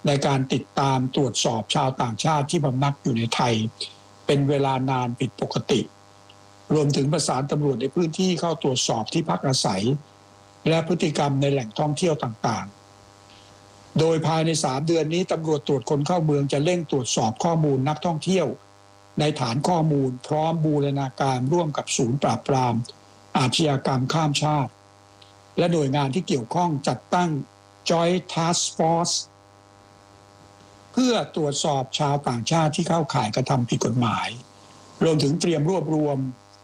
ในการติดตามตรวจสอบชาวต่างชาติที่พำนักอยู่ในไทยเป็นเวลานานผิดปกติรวมถึงประสานตำรวจในพื้นที่เข้าตรวจสอบที่พักอาศัยและพฤติกรรมในแหล่งท่องเที่ยวต่างๆโดยภายใน3 เดือนนี้ตำรวจตรวจคนเข้าเมืองจะเร่งตรวจสอบข้อมูลนักท่องเที่ยวในฐานข้อมูลพร้อมบูรณาการร่วมกับศูนย์ปราบปรามอาชญากรรมข้ามชาติและหน่วยงานที่เกี่ยวข้องจัดตั้ง Joint Task Force เพื่อตรวจสอบชาวต่างชาติที่เข้าข่ายกระทำผิดกฎหมายรวมถึงเตรียมรวบรว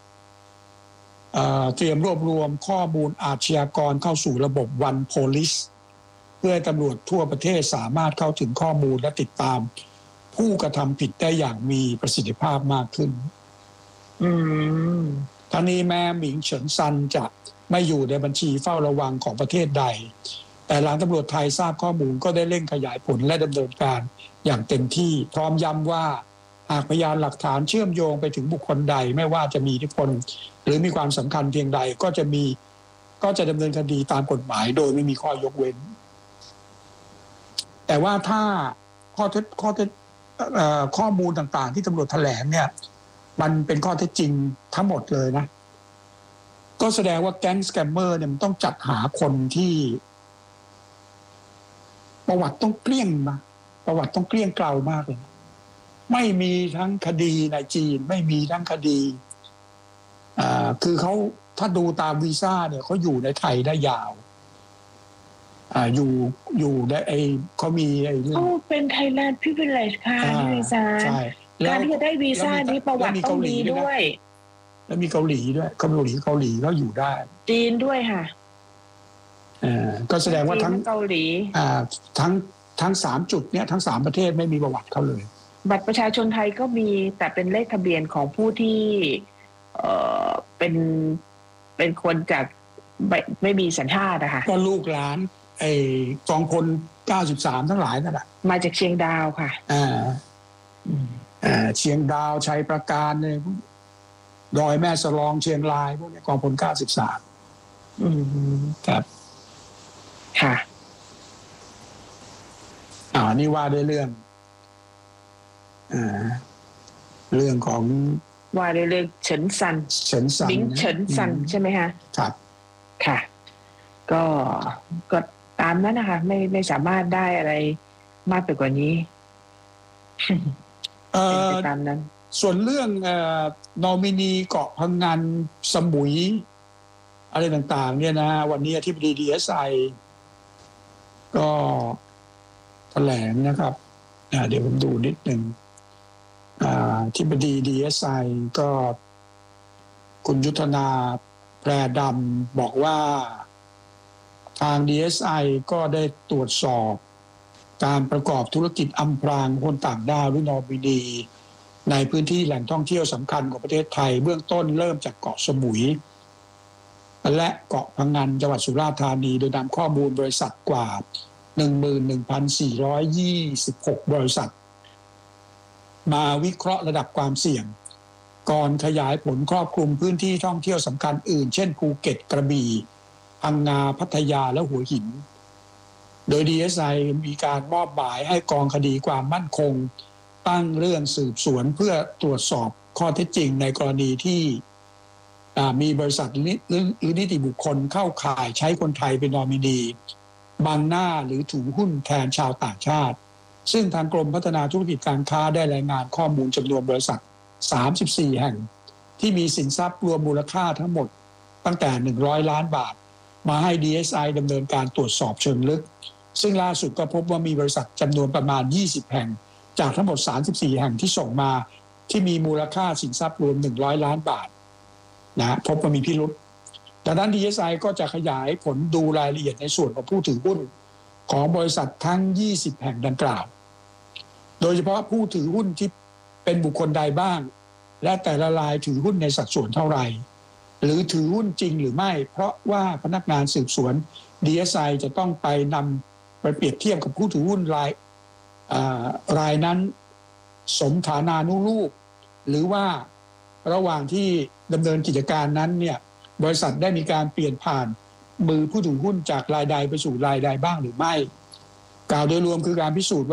มข้อมูลอาชญากรเข้าสู่ระบบ One Police เพื่อให้ตำรวจทั่วประเทศสามารถเข้าถึงข้อมูลและติดตามผู้กระทำผิดได้อย่างมีประสิทธิภาพมากขึ้นทั้งนี้แม้หมิงเฉินซันจะไม่อยู่ในบัญชีเฝ้าระวังของประเทศใดแต่หลังตำรวจไทยทราบข้อมูลก็ได้เร่งขยายผลและดำเนินการอย่างเต็มที่พร้อมย้ำว่าหากพยานหลักฐานเชื่อมโยงไปถึงบุคคลใดไม่ว่าจะมีอิทธิพลหรือมีความสำคัญเพียงใดก็จะดำเนินคดีตามกฎหมายโดยไม่มีข้อยกเว้นแต่ว่าถ้าข้อมูลต่างๆที่ตำรวจแถลงเนี่ยมันเป็นข้อเท็จจริงทั้งหมดเลยนะก็แสดงว่าแก๊งสแกมเมอร์เนี่ยมันต้องจัดหาคนที่ประวัติต้องเกลี้ยงมาประวัติต้องเกลี้ยงเกลามากเลยไม่มีทั้งคดีในจีนไม่มีทั้งคดีคือเขาถ้าดูตามวีซ่าเนี่ยเขาอยู่ในไทยได้ยาวอยู่ได้เขามีเป็น Thailand Privilege ค่ะวีซ่าการที่จะได้วีซ่านี้ประวัติต้องดีด้วยแล้วมีเกาหลีด้วยเกาหลีก็อยู่ได้จีนด้วยค่ะก็แสดงว่าทั้งเกาหลีทั้ง3 จุดเนี้ยทั้ง3 ประเทศไม่มีประวัติเขาเลยบัตรประชาชนไทยก็มีแต่เป็นเลขทะเบียนของผู้ที่เป็นคนจากไม่มีสัญชาตินะคะก็ลูกหลานกองพล93ทั้งหลายนั่นแหละมาจากเชียงดาวค่ะเชียงดาวชัยประการเนี่ยดอยแม่สลองเชียงรายพวกนี้กองพล93ครับค่ะนี่ว่าด้วยเรื่องของว่าด้วยเรื่องเฉินซันบิงเฉินซันใช่ไหมคะครับค่ะก็ตามนั้นนะคะไม่สามารถได้อะไรมากไปกว่านี้ตามนั้นส่วนเรื่องนอมินีเกาะพังงานสมุยอะไรต่างๆเนี่ยนะวันนี้อธิบดี DSI ก็แถลงนะครับเดี๋ยวผมดูนิดหนึ่งอธิบดี DSI ก็คุณยุทธนาแพรดำบอกว่าทาง DSI ก็ได้ตรวจสอบการประกอบธุรกิจอำพรางคนต่างด้าวหรือนอมินีในพื้นที่แหล่งท่องเที่ยวสำคัญของประเทศไทยเบื้องต้นเริ่มจากเกาะสมุยและเกาะพังงานจังหวัดสุราษฎร์ธานีโดยนำข้อมูลบริษัทกว่า 11,426 บริษัทมาวิเคราะห์ระดับความเสี่ยงก่อนขยายผลครอบคลุมพื้นที่ท่องเที่ยวสำคัญอื่นเช่นภูเก็ตกระบี่พังงาพัทยาและหัวหินโดย DSI มีการมอบหมายให้กองคดีความมั่นคงตั้งเรื่องสืบสวนเพื่อตรวจสอบข้อเท็จจริงในกรณีที่มีบริษัทหรือนิติบุคคลเข้าข่ายใช้คนไทยเป็นนอมินีบังหน้าหรือถือหุ้นแทนชาวต่างชาติซึ่งทางกรมพัฒนาธุรกิจการค้าได้รายงานข้อมูลจำนวนบริษัท34 แห่งที่มีสินทรัพย์รวมมูลค่าทั้งหมดตั้งแต่100 ล้านบาทมาให้ DSI ดำเนินการตรวจสอบเชิงลึกซึ่งล่าสุดก็พบว่ามีบริษัทจำนวนประมาณ20 แห่งจากทั้งหมด34 แห่งที่ส่งมาที่มีมูลค่าสินทรัพย์รวม100 ล้านบาทนะพบว่ามีพิรุธดังนั้น DSI ก็จะขยายผลดูรายละเอียดในส่วนของผู้ถือหุ้นของบริษัททั้ง20 แห่งดังกล่าวโดยเฉพาะผู้ถือหุ้นที่เป็นบุคคลใดบ้างและแต่ละรายถือหุ้นในสัดส่วนเท่าไหร่หรือถือหุ้นจริงหรือไม่เพราะว่าพนักงานสืบสวน DSI จะต้องไปนำไปเปรียบเทียบกับผู้ถือหุ้นรายนั้นสมฐานานุรูปหรือว่าระหว่างที่ดำเนินกิจการนั้นเนี่ยบริษัทได้มีการเปลี่ยนผ่านมือผู้ถือหุ้นจากรายใดไปสู่รายใดบ้างหรือไม่กล่าวโดยรวมคือการพิสูจน์